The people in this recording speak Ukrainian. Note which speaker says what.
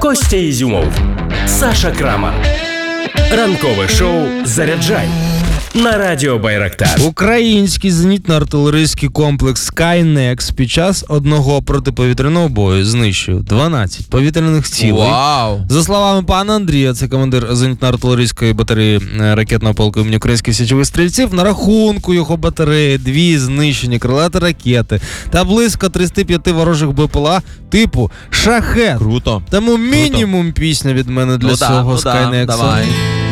Speaker 1: Костя Ізюмов, Саша Крамар. Ранкове шоу «Заряджай» на радіо Байрактар.
Speaker 2: Український зенітно-артилерійський комплекс Skynex під час одного протиповітряного бою знищив 12 повітряних цілей.
Speaker 3: Вау!
Speaker 2: За словами пана Андрія, це командир зенітно-артилерійської батареї ракетного полку імені Українських січових стрільців, на рахунку його батареї 2 знищені крилаті ракети та близько 35 ворожих БПЛА типу «Шахет».
Speaker 3: Круто.
Speaker 2: Тому мінімум пісня від мене для цього Skynex.
Speaker 3: Давай.